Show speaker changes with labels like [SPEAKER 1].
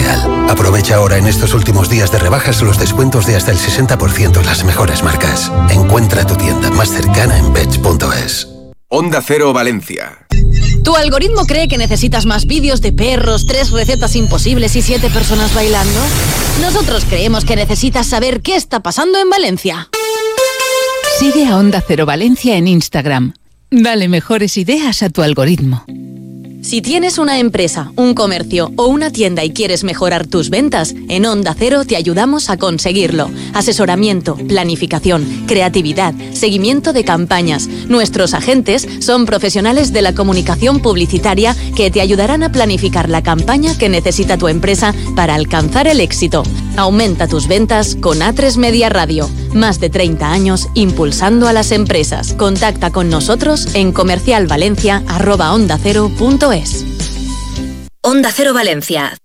[SPEAKER 1] Real. Aprovecha ahora en estos últimos días de rebajas los descuentos de hasta el 60% en las mejores marcas. Encuentra tu tienda más cercana en pets.es.
[SPEAKER 2] Onda Cero Valencia.
[SPEAKER 3] ¿Tu algoritmo cree que necesitas más vídeos de perros, 3 recetas imposibles y 7 personas bailando? Nosotros creemos que necesitas saber qué está pasando en Valencia.
[SPEAKER 4] Sigue a Onda Cero Valencia en Instagram. Dale mejores ideas a tu algoritmo.
[SPEAKER 3] Si tienes una empresa, un comercio o una tienda y quieres mejorar tus ventas, en Onda Cero te ayudamos a conseguirlo. Asesoramiento, planificación, creatividad, seguimiento de campañas. Nuestros agentes son profesionales de la comunicación publicitaria que te ayudarán a planificar la campaña que necesita tu empresa para alcanzar el éxito. Aumenta tus ventas con A3 Media Radio. Más de 30 años impulsando a las empresas. Contacta con nosotros en comercialvalencia@ondacero.es.
[SPEAKER 5] Onda Cero Valencia,